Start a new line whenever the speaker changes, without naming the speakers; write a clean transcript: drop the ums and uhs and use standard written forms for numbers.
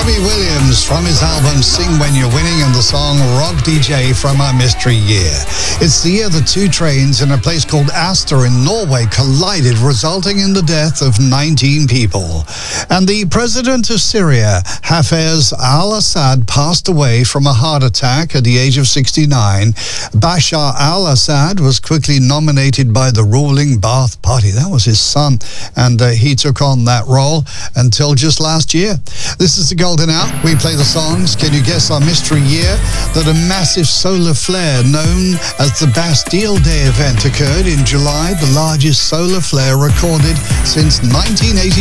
Robbie Williams from his album Sing When You're Winning and the song Rock DJ from Our Mystery Year. It's the year the two trains in a place called Aster in Norway collided, resulting in the death of 19 people. And the president of Syria, Hafez al-Assad, passed away from a heart attack at the age of 69. Bashar al-Assad was quickly nominated by the ruling Ba'ath Party. That was his son, and he took on that role until just last year. This is the Golden Hour. We play the songs. Can you guess our mystery year? That a massive solar flare known as the Bastille Day event occurred in July, the largest solar flare recorded since 1980.